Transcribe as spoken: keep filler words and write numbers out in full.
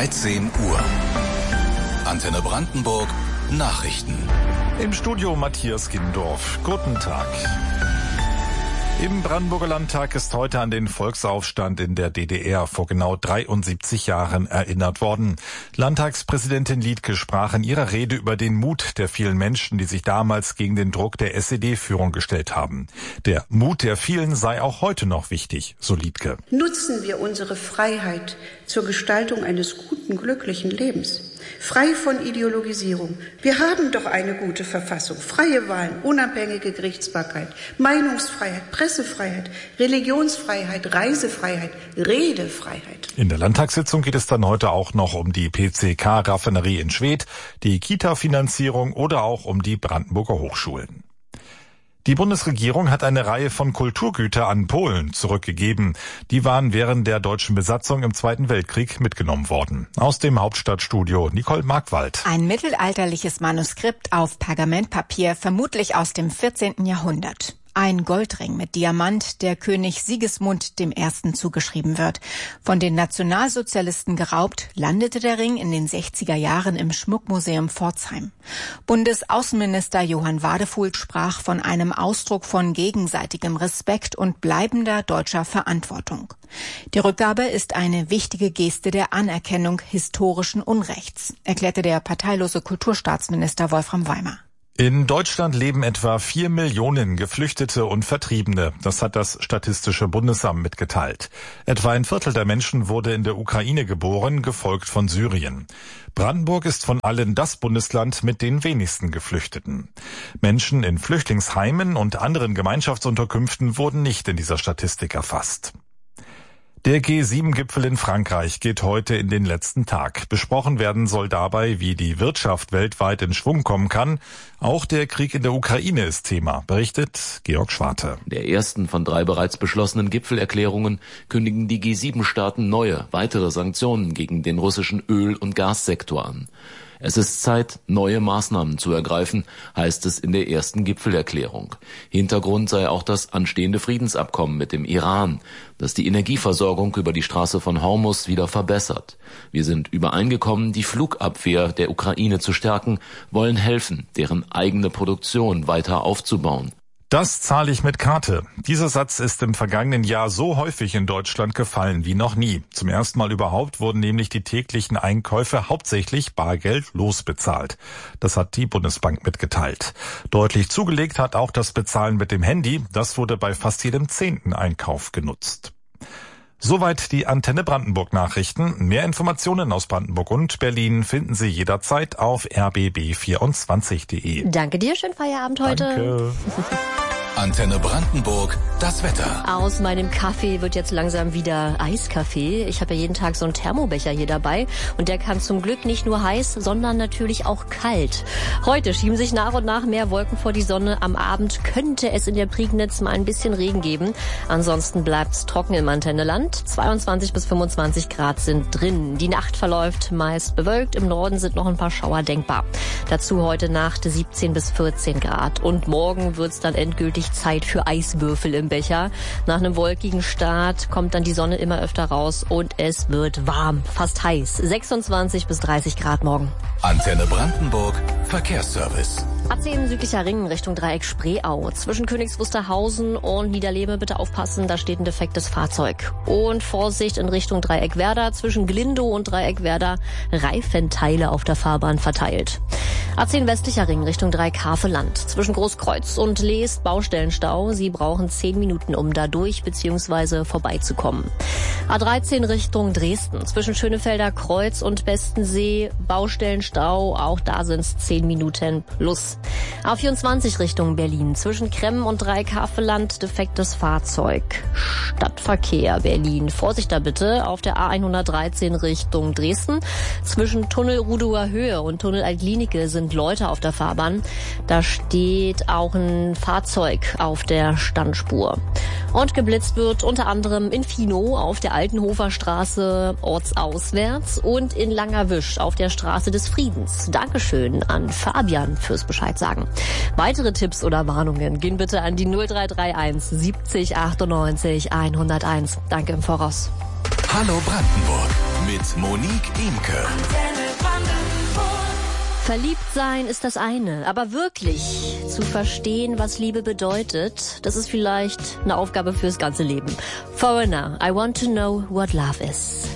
dreizehn Uhr. Antenne Brandenburg Nachrichten. Im Studio Matthias Gindorf. Guten Tag. Im Brandenburger Landtag ist heute an den Volksaufstand in der D D R vor genau dreiundsiebzig Jahren erinnert worden. Landtagspräsidentin Liedke sprach in ihrer Rede über den Mut der vielen Menschen, die sich damals gegen den Druck der S E D-Führung gestellt haben. Der Mut der vielen sei auch heute noch wichtig, so Liedke. Nutzen wir unsere Freiheit zur Gestaltung eines guten, glücklichen Lebens. Frei von Ideologisierung. Wir haben doch eine gute Verfassung. Freie Wahlen, unabhängige Gerichtsbarkeit, Meinungsfreiheit, Pressefreiheit, Religionsfreiheit, Reisefreiheit, Redefreiheit. In der Landtagssitzung geht es dann heute auch noch um die P C K-Raffinerie in Schwedt, die Kita-Finanzierung oder auch um die Brandenburger Hochschulen. Die Bundesregierung hat eine Reihe von Kulturgütern an Polen zurückgegeben. Die waren während der deutschen Besatzung im Zweiten Weltkrieg mitgenommen worden. Aus dem Hauptstadtstudio Nicole Markwald. Ein mittelalterliches Manuskript auf Pergamentpapier, vermutlich aus dem vierzehnten Jahrhundert. Ein Goldring mit Diamant, der König Sigismund dem Ersten zugeschrieben wird. Von den Nationalsozialisten geraubt, landete der Ring in den sechziger Jahren im Schmuckmuseum Pforzheim. Bundesaußenminister Johann Wadefuhl sprach von einem Ausdruck von gegenseitigem Respekt und bleibender deutscher Verantwortung. Die Rückgabe ist eine wichtige Geste der Anerkennung historischen Unrechts, erklärte der parteilose Kulturstaatsminister Wolfram Weimer. In Deutschland leben etwa vier Millionen Geflüchtete und Vertriebene. Das hat das Statistische Bundesamt mitgeteilt. Etwa ein Viertel der Menschen wurde in der Ukraine geboren, gefolgt von Syrien. Brandenburg ist von allen das Bundesland mit den wenigsten Geflüchteten. Menschen in Flüchtlingsheimen und anderen Gemeinschaftsunterkünften wurden nicht in dieser Statistik erfasst. Der G sieben Gipfel in Frankreich geht heute in den letzten Tag. Besprochen werden soll dabei, wie die Wirtschaft weltweit in Schwung kommen kann. Auch der Krieg in der Ukraine ist Thema, berichtet Georg Schwarte. Der ersten von drei bereits beschlossenen Gipfelerklärungen kündigen die G sieben Staaten neue, weitere Sanktionen gegen den russischen Öl- und Gassektor an. Es ist Zeit, neue Maßnahmen zu ergreifen, heißt es in der ersten Gipfelerklärung. Hintergrund sei auch das anstehende Friedensabkommen mit dem Iran, das die Energieversorgung über die Straße von Hormuz wieder verbessert. Wir sind übereingekommen, die Flugabwehr der Ukraine zu stärken, wollen helfen, deren eigene Produktion weiter aufzubauen. Das zahle ich mit Karte. Dieser Satz ist im vergangenen Jahr so häufig in Deutschland gefallen wie noch nie. Zum ersten Mal überhaupt wurden nämlich die täglichen Einkäufe hauptsächlich bargeldlos bezahlt. Das hat die Bundesbank mitgeteilt. Deutlich zugelegt hat auch das Bezahlen mit dem Handy. Das wurde bei fast jedem zehnten Einkauf genutzt. Soweit die Antenne Brandenburg Nachrichten. Mehr Informationen aus Brandenburg und Berlin finden Sie jederzeit auf r b b vierundzwanzig punkt de. Danke dir, schönen Feierabend heute. Danke. Antenne Brandenburg, das Wetter. Aus meinem Kaffee wird jetzt langsam wieder Eiskaffee. Ich habe ja jeden Tag so einen Thermobecher hier dabei und der kann zum Glück nicht nur heiß, sondern natürlich auch kalt. Heute schieben sich nach und nach mehr Wolken vor die Sonne. Am Abend könnte es in der Prignitz mal ein bisschen Regen geben. Ansonsten bleibt's trocken im Antenneland. zweiundzwanzig bis fünfundzwanzig Grad sind drin. Die Nacht verläuft meist bewölkt. Im Norden sind noch ein paar Schauer denkbar. Dazu heute Nacht siebzehn bis vierzehn Grad. Und morgen wird's dann endgültig Zeit für Eiswürfel im Becher. Nach einem wolkigen Start kommt dann die Sonne immer öfter raus und es wird warm, fast heiß. sechsundzwanzig bis dreißig Grad morgen. Antenne Brandenburg, Verkehrsservice. A zehn südlicher Ring Richtung Dreieck Spreeau. Zwischen Königs Wusterhausen und Niederlehme bitte aufpassen, da steht ein defektes Fahrzeug. Und Vorsicht in Richtung Dreieck Werder. Zwischen Glindow und Dreieck Werder Reifenteile auf der Fahrbahn verteilt. A zehn westlicher Ring Richtung Dreieck Haveland. Zwischen Großkreuz und Leest Baustellenstau. Sie brauchen zehn Minuten, um da durch bzw. vorbeizukommen. A dreizehn Richtung Dresden. Zwischen Schönefelder Kreuz und Bestensee Baustellenstau. Auch da sind es zehn Minuten plus. A vierundzwanzig Richtung Berlin. Zwischen Kremmen und Dreieck Haveland defektes Fahrzeug. Stadtverkehr Berlin. Vorsicht da bitte auf der A hundertdreizehn Richtung Dresden. Zwischen Tunnel Rudower Höhe und Tunnel Altlinike sind Leute auf der Fahrbahn. Da steht auch ein Fahrzeug auf der Standspur. Und geblitzt wird unter anderem in Finow auf der Altenhofer Straße ortsauswärts und in Langerwisch auf der Straße des Friedens. Dankeschön an Fabian fürs Bescheid sagen. Weitere Tipps oder Warnungen gehen bitte an die null drei drei eins siebzig achtundneunzig hunderteins. Danke im Voraus. Hallo Brandenburg mit Monique Imke. Verliebt sein ist das eine, aber wirklich zu verstehen, was Liebe bedeutet, das ist vielleicht eine Aufgabe fürs ganze Leben. Foreigner, I want to know what love is.